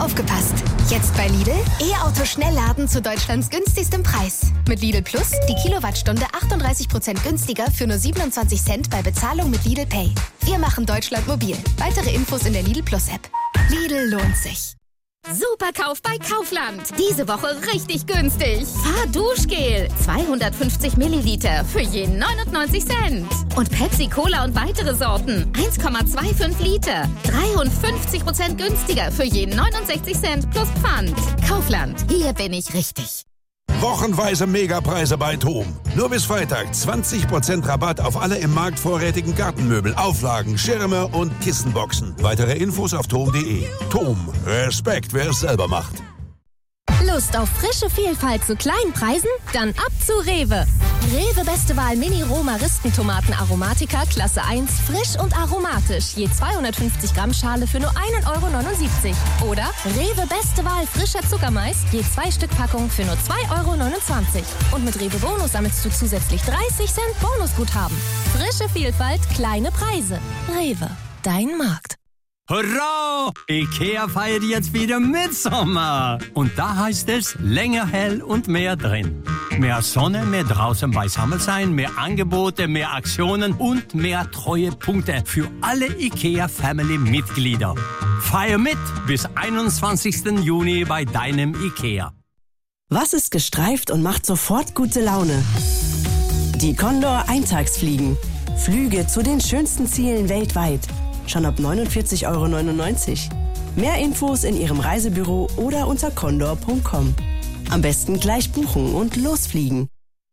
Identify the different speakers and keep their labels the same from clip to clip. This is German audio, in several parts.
Speaker 1: Aufgepasst! Jetzt bei Lidl E-Auto Schnellladen zu Deutschlands günstigstem Preis. Mit Lidl Plus die Kilowattstunde 38% günstiger für nur 27 Cent bei Bezahlung mit Lidl Pay. Wir machen Deutschland mobil. Weitere Infos in der Lidl Plus App. Lidl lohnt sich.
Speaker 2: Superkauf bei Kaufland. Diese Woche richtig günstig. Fahrduschgel 250 Milliliter für je 99 Cent. Und Pepsi Cola und weitere Sorten 1,25 Liter. 53% günstiger für je 69 Cent plus Pfand. Kaufland, hier bin ich richtig.
Speaker 3: Wochenweise Megapreise bei TOM. Nur bis Freitag 20% Rabatt auf alle im Markt vorrätigen Gartenmöbel, Auflagen, Schirme und Kissenboxen. Weitere Infos auf tom.de. TOM. Respekt, wer es selber macht.
Speaker 4: Lust auf frische Vielfalt zu kleinen Preisen? Dann ab zu Rewe. Rewe Beste Wahl Mini-Roh-Maristentomaten Aromatica Klasse 1, frisch und aromatisch. Je 250 Gramm Schale für nur 1,79 €. Oder Rewe Beste Wahl frischer Zuckermais, je 2 Stück Packung für nur 2,29 €. Und mit Rewe Bonus sammelst du zusätzlich 30 Cent Bonusguthaben. Frische Vielfalt, kleine Preise. Rewe, dein Markt.
Speaker 5: Hurra! IKEA feiert jetzt wieder Mitsommer. Und da heißt es länger hell und mehr drin. Mehr Sonne, mehr draußen beisammen sein, mehr Angebote, mehr Aktionen und mehr Treuepunkte für alle IKEA-Family-Mitglieder. Feier mit bis 21. Juni bei deinem IKEA.
Speaker 6: Was ist gestreift und macht sofort gute Laune? Die Condor Eintagsfliegen. Flüge zu den schönsten Zielen weltweit. Schon ab 49,99 €. Mehr Infos in Ihrem Reisebüro oder unter condor.com. Am besten gleich buchen und losfliegen.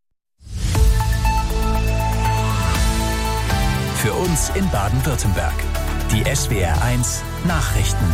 Speaker 7: Für uns in Baden-Württemberg. Die SWR1 Nachrichten.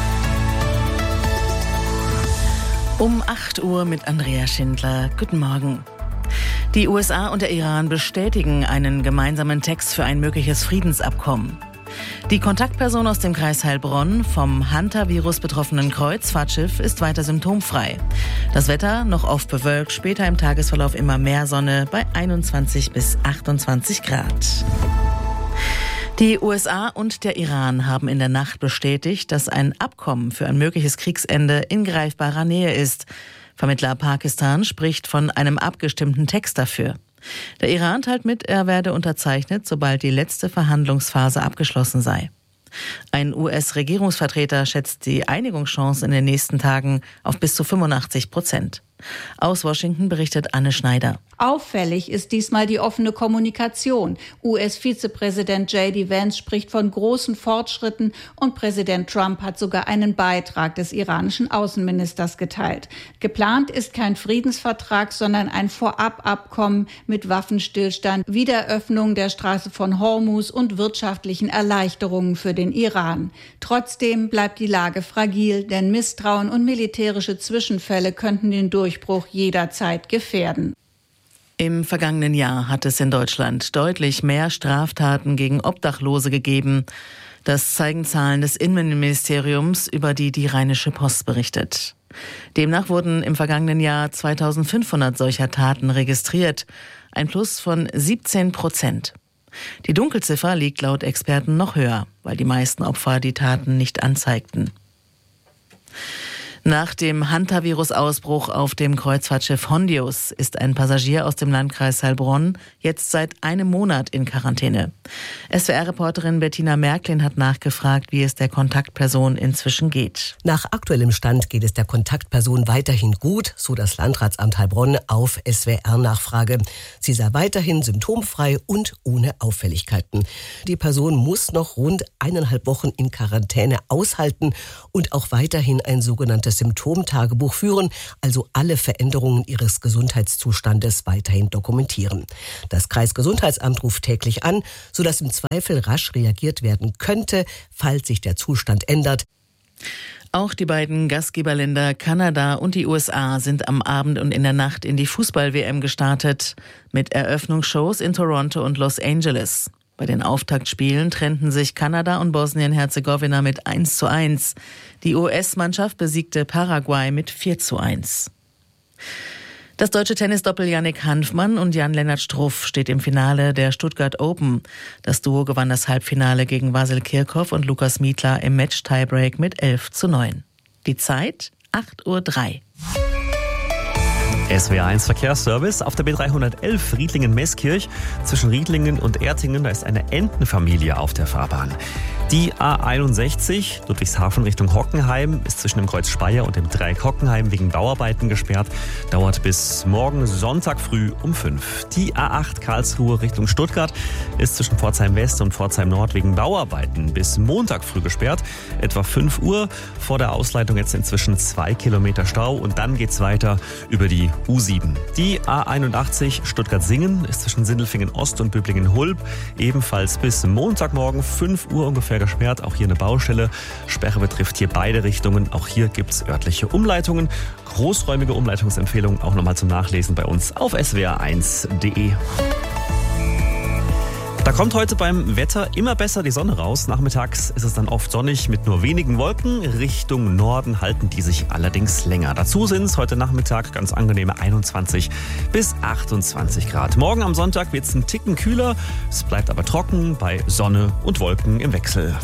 Speaker 8: Um 8 Uhr mit Andrea Schindler. Guten Morgen. Die USA und der Iran bestätigen einen gemeinsamen Text für ein mögliches Friedensabkommen. Die Kontaktperson aus dem Kreis Heilbronn vom Hantavirus betroffenen Kreuzfahrtschiff ist weiter symptomfrei. Das Wetter noch oft bewölkt, später im Tagesverlauf immer mehr Sonne bei 21 bis 28 Grad. Die USA und der Iran haben in der Nacht bestätigt, dass ein Abkommen für ein mögliches Kriegsende in greifbarer Nähe ist. Vermittler Pakistan spricht von einem abgestimmten Text dafür. Der Iran teilt mit, er werde unterzeichnet, sobald die letzte Verhandlungsphase abgeschlossen sei. Ein US-Regierungsvertreter schätzt die Einigungschancen in den nächsten Tagen auf bis zu 85%. Aus Washington berichtet Anne Schneider.
Speaker 9: Auffällig ist diesmal die offene Kommunikation. US-Vizepräsident J.D. Vance spricht von großen Fortschritten und Präsident Trump hat sogar einen Beitrag des iranischen Außenministers geteilt. Geplant ist kein Friedensvertrag, sondern ein Vorababkommen mit Waffenstillstand, Wiederöffnung der Straße von Hormuz und wirtschaftlichen Erleichterungen für den Iran. Trotzdem bleibt die Lage fragil, denn Misstrauen und militärische Zwischenfälle könnten den Durchbruch jederzeit gefährden.
Speaker 8: Im vergangenen Jahr hat es in Deutschland deutlich mehr Straftaten gegen Obdachlose gegeben. Das zeigen Zahlen des Innenministeriums, über die die Rheinische Post berichtet. Demnach wurden im vergangenen Jahr 2500 solcher Taten registriert, ein Plus von 17%. Die Dunkelziffer liegt laut Experten noch höher, weil die meisten Opfer die Taten nicht anzeigten. Nach dem Hantavirus-Ausbruch auf dem Kreuzfahrtschiff Hondius ist ein Passagier aus dem Landkreis Heilbronn jetzt seit einem Monat in Quarantäne. SWR-Reporterin Bettina Märklin hat nachgefragt, wie es der Kontaktperson inzwischen geht.
Speaker 10: Nach aktuellem Stand geht es der Kontaktperson weiterhin gut, so das Landratsamt Heilbronn auf SWR-Nachfrage. Sie sei weiterhin symptomfrei und ohne Auffälligkeiten. Die Person muss noch rund 1,5 Wochen in Quarantäne aushalten und auch weiterhin ein sogenanntes Symptomtagebuch führen, also alle Veränderungen ihres Gesundheitszustandes weiterhin dokumentieren. Das Kreisgesundheitsamt ruft täglich an, sodass im Zweifel rasch reagiert werden könnte, falls sich der Zustand ändert.
Speaker 8: Auch die beiden Gastgeberländer Kanada und die USA sind am Abend und in der Nacht in die Fußball-WM gestartet, mit Eröffnungsshows in Toronto und Los Angeles. Bei den Auftaktspielen trennten sich Kanada und Bosnien-Herzegowina mit 1:1. Die US-Mannschaft besiegte Paraguay mit 4:1. Das deutsche Tennisdoppel Jannik Hanfmann und Jan-Lennart Struff steht im Finale der Stuttgart Open. Das Duo gewann das Halbfinale gegen Vasil Kirchhoff und Lukas Mietler im Match-Tiebreak mit 11:9. Die Zeit 8:03 Uhr.
Speaker 11: SWR1 Verkehrsservice auf der B311 Riedlingen-Meßkirch. Zwischen Riedlingen und Ertingen, da ist eine Entenfamilie auf der Fahrbahn. Die A61 Ludwigshafen Richtung Hockenheim ist zwischen dem Kreuz Speyer und dem Dreieck Hockenheim wegen Bauarbeiten gesperrt. Dauert bis morgen Sonntag früh um 5. Die A8 Karlsruhe Richtung Stuttgart ist zwischen Pforzheim West und Pforzheim Nord wegen Bauarbeiten bis Montag früh gesperrt. Etwa 5 Uhr vor der Ausleitung jetzt inzwischen 2 Kilometer Stau und dann geht's weiter über die U7. Die A81 Stuttgart-Singen ist zwischen Sindelfingen Ost und Böblingen-Hulb ebenfalls bis Montagmorgen 5 Uhr ungefähr gesperrt. Auch hier eine Baustelle. Sperre betrifft hier beide Richtungen. Auch hier gibt es örtliche Umleitungen. Großräumige Umleitungsempfehlungen auch nochmal zum Nachlesen bei uns auf swr1.de. Da kommt heute beim Wetter immer besser die Sonne raus. Nachmittags ist es dann oft sonnig mit nur wenigen Wolken. Richtung Norden halten die sich allerdings länger. Dazu sind es heute Nachmittag ganz angenehme 21 bis 28 Grad. Morgen am Sonntag wird es einen Ticken kühler. Es bleibt aber trocken bei Sonne und Wolken im Wechsel.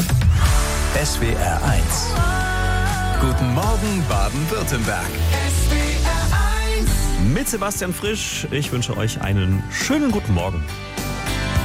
Speaker 7: SWR 1. Guten Morgen Baden-Württemberg.
Speaker 11: Mit Sebastian Frisch. Ich wünsche euch einen schönen guten Morgen.